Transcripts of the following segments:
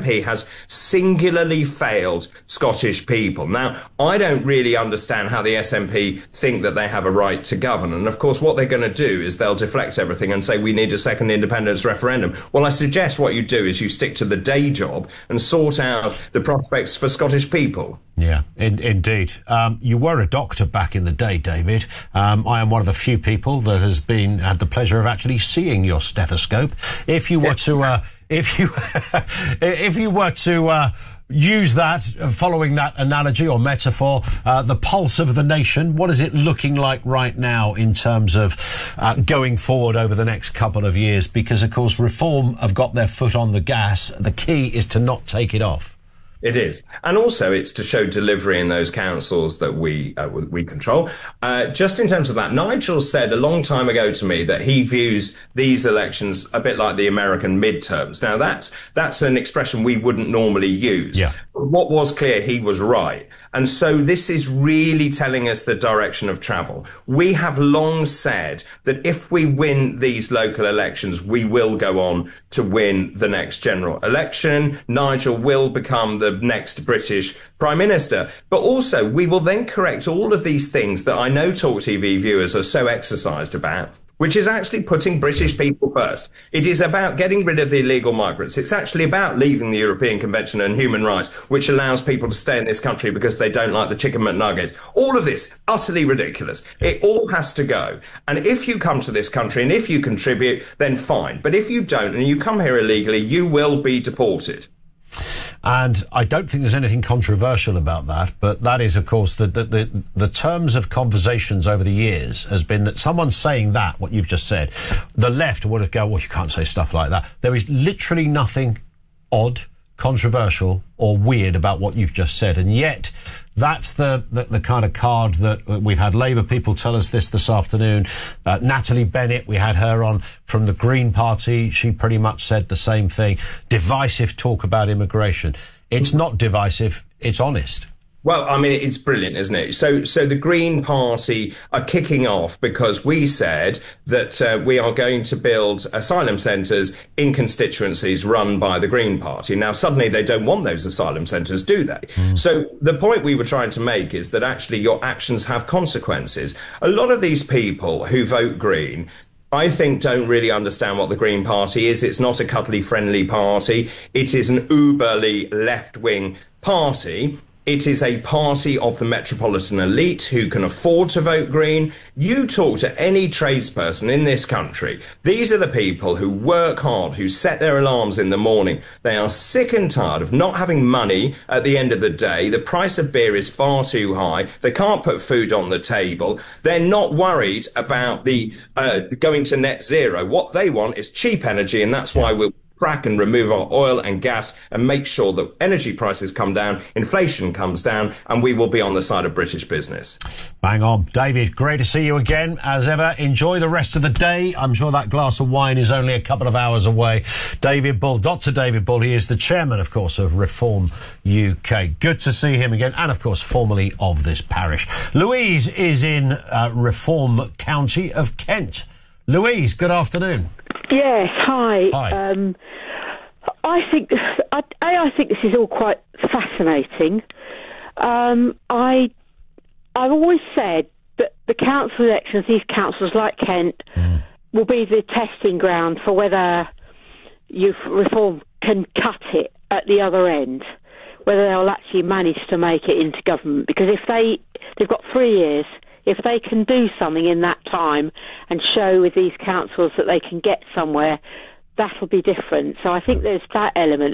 SNP has singularly failed Scottish people. Now, I don't really understand how the SNP think that they have a right to govern. And of course, what they're going to do is they'll deflect everything and say we need a second independence referendum. Well, I suggest what you do is you stick to the day job and sort out the prospects for Scottish people. Yeah, indeed. You were a doctor back in the day, David. I am one of the few people that has had the pleasure of actually seeing your stethoscope. If you were to, if you were to use that, following that analogy or metaphor, the pulse of the nation, what is it looking like right now in terms of going forward over the next couple of years? Because, of course, Reform have got their foot on the gas. The key is to not take it off. It is. And also it's to show delivery in those councils that we control. Just in terms of that, Nigel said a long time ago to me that he views these elections a bit like the American midterms. Now, that's an expression we wouldn't normally use. Yeah. But what was clear, he was right. And so this is really telling us the direction of travel. We have long said that if we win these local elections, we will go on to win the next general election. Nigel will become the next British Prime Minister. But also, we will then correct all of these things that I know Talk TV viewers are so exercised about, which is actually putting British people first. It is about getting rid of the illegal migrants. It's actually about leaving the European Convention on Human Rights, which allows people to stay in this country because they don't like the chicken McNuggets. All of this, utterly ridiculous. It all has to go. And if you come to this country and if you contribute, then fine. But if you don't and you come here illegally, you will be deported. And I don't think there's anything controversial about that, but that is, of course, the terms of conversations over the years has been that someone saying that, what you've just said, the left would go, well, you can't say stuff like that. There is literally nothing odd, controversial or weird about what you've just said. And yet that's the kind of card that we've had Labour people tell us this afternoon. Natalie Bennett, we had her on from the Green Party. She pretty much said the same thing. Divisive talk about immigration. It's not divisive. It's honest. Well, I mean, it's brilliant, isn't it? So the Green Party are kicking off because we said that we are going to build asylum centres in constituencies run by the Green Party. Now, suddenly they don't want those asylum centres, do they? So the point we were trying to make is that actually your actions have consequences. A lot of these people who vote Green, I think, don't really understand what the Green Party is. It's not a cuddly, friendly party. It is an uberly left-wing party. It is a party of the metropolitan elite who can afford to vote Green. You talk to any tradesperson in this country. These are the people who work hard, who set their alarms in the morning. They are sick and tired of not having money at the end of the day. The price of beer is far too high. They can't put food on the table. They're not worried about the going to net zero. What they want is cheap energy, and that's why we'll crack and remove our oil and gas and make sure that energy prices come down, inflation comes down, and we will be on the side of British business. Bang on. David, great to see you again, as ever. Enjoy the rest of the day. I'm sure that glass of wine is only a couple of hours away. David Bull, Dr. David Bull, he is the chairman, of course, of Reform UK. Good to see him again, and, of course, formerly of this parish. Louise is in Reform County of Kent. Louise, good afternoon. Yes, hi. Hi. I think this is all quite fascinating. I've always said that the council elections, these councils like Kent, will be the testing ground for whether Reform can cut it at the other end, whether they'll actually manage to make it into government. Because if they've got 3 years. If they can do something in that time and show with these councils that they can get somewhere, that'll be different. So I think there's that element.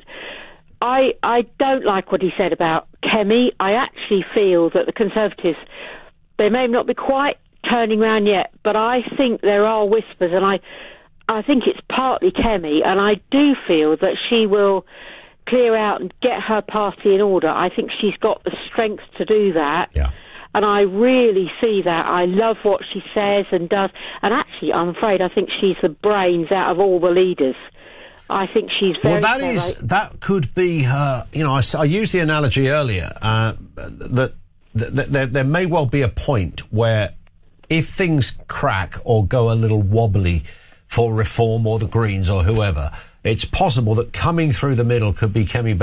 I don't like what he said about Kemi. I actually feel that the Conservatives, they may not be quite turning around yet, but I think there are whispers, and I think it's partly Kemi, and I do feel that she will clear out and get her party in order. I think she's got the strength to do that. Yeah. And I really see that. I love what she says and does. And actually, I'm afraid, I think she's the brains out of all the leaders. I think she's very... Well, that could be her... You know, I used the analogy earlier that there may well be a point where if things crack or go a little wobbly for Reform or the Greens or whoever, it's possible that coming through the middle could be Kemi